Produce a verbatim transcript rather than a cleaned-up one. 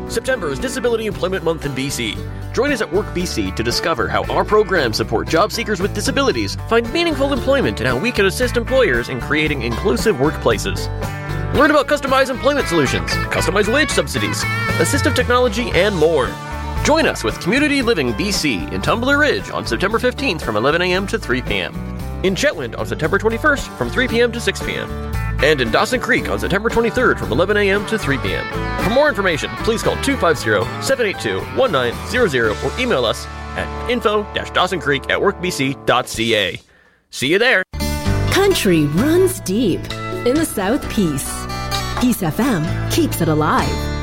September is Disability Employment Month in B C. Join us at Work B C to discover how our programs support job seekers with disabilities, find meaningful employment, and how we can assist employers in creating inclusive workplaces. Learn about customized employment solutions, customized wage subsidies, assistive technology, and more. Join us with Community Living B C in Tumbler Ridge on September fifteenth from eleven a.m. to three p.m. In Chetwynd on September twenty-first from three p.m. to six p.m. And in Dawson Creek on September twenty-third from eleven a.m. to three p.m. For more information, please call two five zero, seven eight two, one nine zero zero or email us at info dash dawson creek at work b c dot c a. See you there. Country runs deep in the South Peace. Peace F M keeps it alive.